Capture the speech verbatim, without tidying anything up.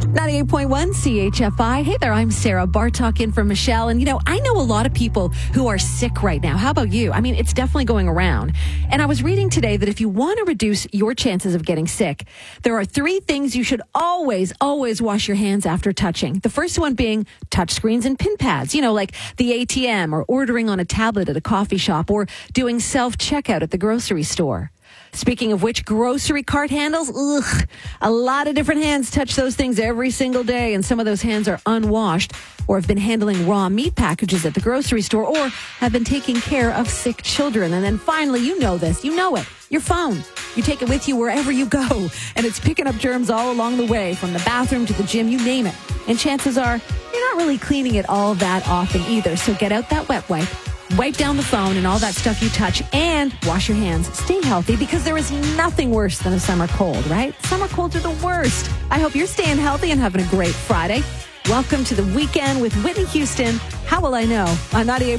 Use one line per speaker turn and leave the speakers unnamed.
ninety-eight point one C H F I. Hey there, I'm Sarah Bartok in for Michelle. And, you know, I know a lot of people who are sick right now. How about you? I mean, it's definitely going around. And I was reading today that if you want to reduce your chances of getting sick, there are three things you should always, always wash your hands after touching. The first one being touch screens and pin pads, you know, like the A T M or ordering on a tablet at a coffee shop or doing self-checkout at the grocery store. Speaking of which, grocery cart handles, ugh, a lot of different hands touch those things every single day, and some of those hands are unwashed or have been handling raw meat packages at the grocery store or have been taking care of sick children. And then finally, you know this, you know it, your phone. You take it with you wherever you go, and it's picking up germs all along the way, from the bathroom to the gym, you name it. And chances are, you're not really cleaning it all that often either, so get out that wet wipe. Wipe down the phone and all that stuff you touch, and wash your hands. Stay healthy, because there is nothing worse than a summer cold, right? Summer colds are the worst. I hope you're staying healthy and having a great Friday. Welcome to the weekend with Whitney Houston. How will I know? On ninety-eight